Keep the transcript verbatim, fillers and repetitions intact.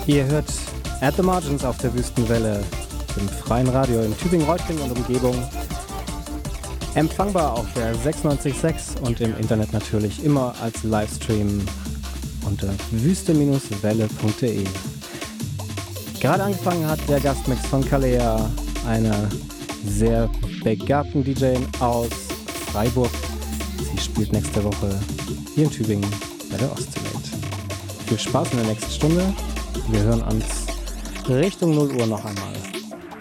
Ihr hört At the Margins auf der Wüstenwelle, im freien Radio in Tübingen, Reutlingen und Umgebung. Empfangbar auf der sechsundneunzig Komma sechs und im Internet natürlich immer als Livestream unter wüste Welle punkt de. Gerade angefangen hat der Gastmix von Kalea, einer sehr begabten D J aus Freiburg. Sie spielt nächste Woche hier in Tübingen bei der Oscillate. Viel Spaß in der nächsten Stunde. Wir hören uns Richtung null Uhr noch einmal.